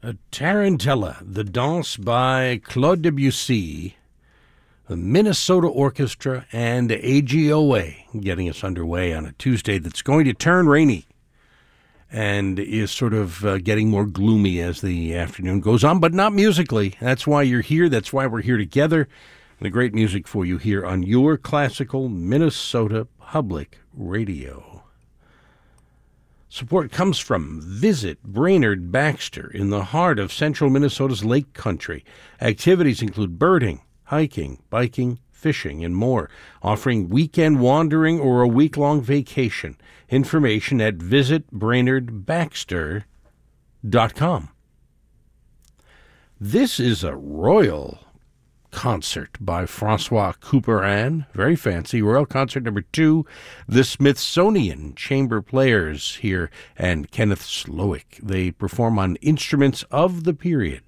Tarantella, the Danse by Claude Debussy, the Minnesota Orchestra, and AGOA, getting us underway on a Tuesday that's going to turn rainy and is sort of getting more gloomy as the afternoon goes on, but not musically. That's why you're here. That's why we're here together. The great music for you here on your classical Minnesota Public Radio. Support comes from Visit Brainerd Baxter in the heart of central Minnesota's Lake Country. Activities include birding, hiking, biking, fishing, and more, offering weekend wandering or a week-long vacation. Information at visitbrainerdbaxter.com. This is a royal concert by Francois Couperin, very fancy, Royal Concert number 2, the Smithsonian Chamber Players here, and Kenneth Slowick. They perform on instruments of the period.